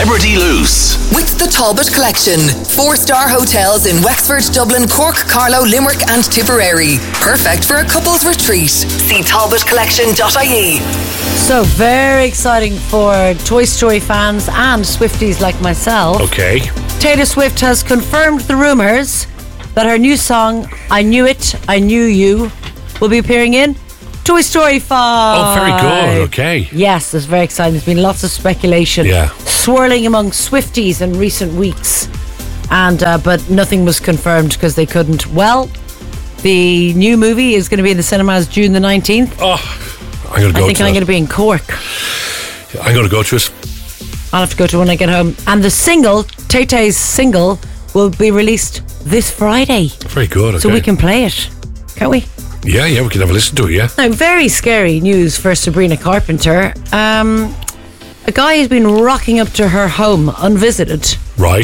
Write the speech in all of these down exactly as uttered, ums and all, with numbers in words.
Celebrity Loose. With the Talbot Collection. Four-star hotels in Wexford, Dublin, Cork, Carlow, Limerick and Tipperary. Perfect for a couple's retreat. See talbot collection dot I E. So very exciting for Toy Story fans and Swifties like myself. Okay. Taylor Swift has confirmed the rumours that her new song, I Knew It, I Knew You, will be appearing in Toy Story five. Oh, very good. Okay. Yes, it's very exciting. There's been lots of speculation yeah. swirling among Swifties in recent weeks. and uh, But nothing was confirmed because they couldn't. Well, the new movie is going to be in the cinemas June the nineteenth. Oh, I'm going to go I think to I'm it. going to be in Cork. I'm going to go to it. I'll have to go to it when I get home. And the single, Tay-Tay's single, will be released this Friday. Very good, okay. So we can play it, can't we? Yeah, yeah, we can have a listen to it, yeah. Now, very scary news for Sabrina Carpenter. Um, a guy has been rocking up to her home unvisited. Right.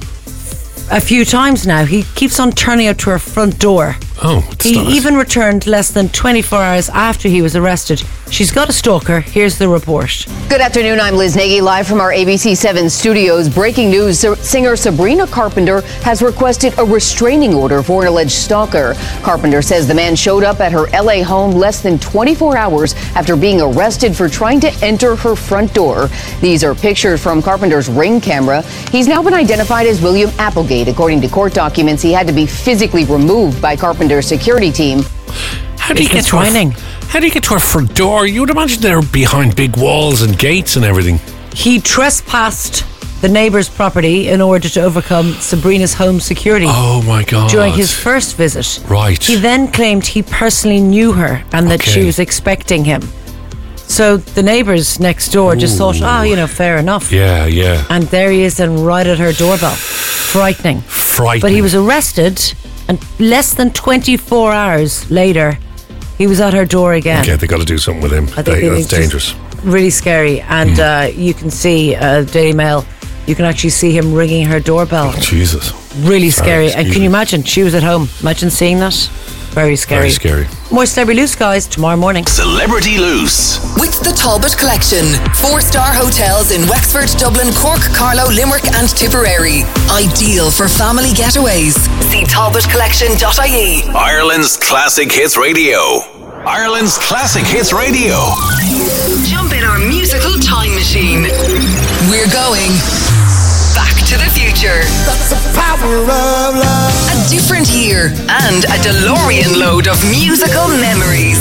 A few times now. He keeps on turning up to her front door. Oh, it's He not. even returned less than twenty-four hours after he was arrested. She's got a stalker. Here's the report. Good afternoon. I'm Liz Nagy, live from our A B C seven studios. Breaking news, singer Sabrina Carpenter has requested a restraining order for an alleged stalker. Carpenter says the man showed up at her L A home less than twenty-four hours after being arrested for trying to enter her front door. These are pictures from Carpenter's Ring camera. He's now been identified as William Applegate. According to court documents, he had to be physically removed by Carpenter's security team. How do you It's get the to her, training. How do you get to her front door? You would imagine they're behind big walls and gates and everything. He trespassed the neighbour's property in order to overcome Sabrina's home security. Oh my God. During his first visit. Right. He then claimed he personally knew her and that Okay. she was expecting him. So the neighbours next door just thought, oh, you know, fair enough. Yeah, yeah. And there he is and right at her doorbell. Frightening. Frightening. But he was arrested and less than twenty-four hours later, he was at her door again. Okay, they got to do something with him. I think They- it that's is just dangerous. Really scary. And Mm. uh, you can see uh, Daily Mail, you can actually see him ringing her doorbell. Jesus. Really Sorry, scary. And excuse can you me. imagine? She was at home. Imagine seeing that. Very scary. Very scary. More Celebrity Loose, guys, tomorrow morning. Celebrity Loose. With the Talbot Collection. Four-star hotels in Wexford, Dublin, Cork, Carlow, Limerick and Tipperary. Ideal for family getaways. See talbot collection dot I E. Ireland's Classic Hits Radio. Ireland's Classic Hits Radio. Jump in our musical time machine. We're going back to the future. That's the power of love. A different year and a DeLorean load of musical memories.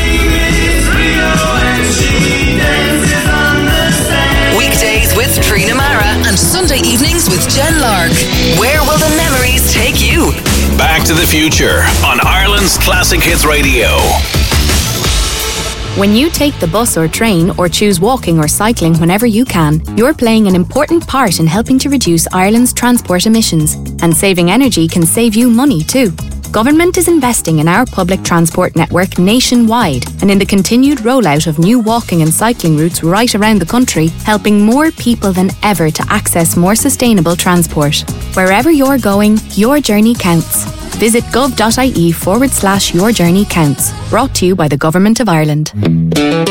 Weekdays with Trina Mara and Sunday evenings with Jen Lark. Where will the memories take you? Back to the Future on Ireland's Classic Hits Radio. When you take the bus or train or choose walking or cycling whenever you can, you're playing an important part in helping to reduce Ireland's transport emissions. And saving energy can save you money too. Government is investing in our public transport network nationwide and in the continued rollout of new walking and cycling routes right around the country, helping more people than ever to access more sustainable transport. Wherever you're going, your journey counts. Visit gov.ie forward slash your journey counts. Brought to you by the Government of Ireland.